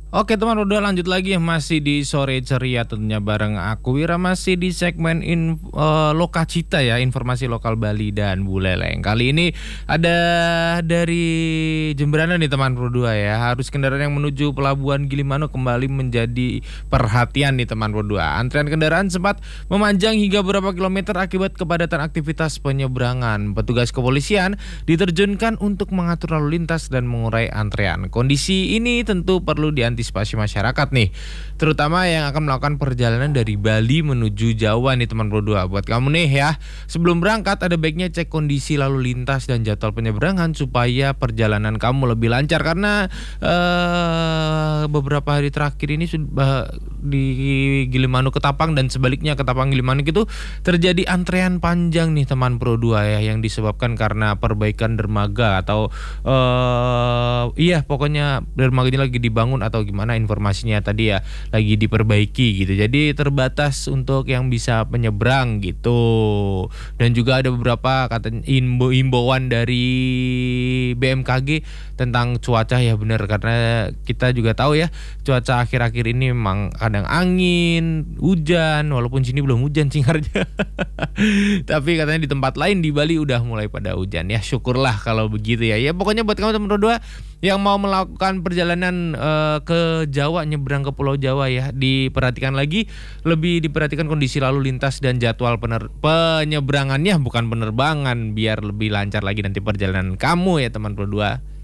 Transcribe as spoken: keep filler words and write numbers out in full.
Oke teman, udah lanjut lagi masih di sore ceria tentunya bareng aku Wira, masih di segmen in, eee, Lokacita ya, informasi lokal Bali dan Buleleng. Kali ini ada dari Jemberana nih teman Pro dua ya, arus kendaraan yang menuju Pelabuhan Gilimanuk kembali menjadi perhatian nih teman Pro dua. Antrian kendaraan sempat memanjang hingga beberapa kilometer akibat kepadatan aktivitas penyeberangan. Petugas kepolisian diterjunkan untuk mengatur lalu lintas dan mengurai antrean. Kondisi ini tentu perlu diantisipasi masyarakat nih, terutama yang akan melakukan perjalanan dari Bali menuju Jawa nih teman Pro dua. Buat kamu nih ya, sebelum berangkat ada baiknya cek kondisi lalu lintas dan jadwal penyeberangan supaya perjalanan kamu lebih lancar, karena uh, beberapa hari terakhir ini sudah di Gilimanuk ke Tapang dan sebaliknya ke Tapang Gilimanuk itu terjadi antrean panjang nih teman Pro dua ya, yang disebabkan karena perbaikan dermaga atau uh, iya pokoknya dermaganya lagi dibangun atau gimana informasinya tadi ya, lagi diperbaiki gitu. Jadi terbatas untuk yang bisa penyeberang gitu. Dan juga ada beberapa kata himbauan dari B M K G tentang cuaca ya, benar, karena kita juga tahu ya cuaca akhir-akhir ini memang kadang angin, hujan, walaupun sini belum hujan Cingarnya. Tapi katanya di tempat lain di Bali udah mulai pada hujan ya. Syukurlah kalau begitu ya. Ya pokoknya buat kamu teman dua yang mau melakukan perjalanan uh, ke Jawa, nyebrang ke Pulau Jawa ya, diperhatikan lagi, lebih diperhatikan kondisi lalu lintas dan jadwal pener- penyeberangannya, bukan penerbangan, biar lebih lancar lagi nanti perjalanan kamu ya teman Pro dua.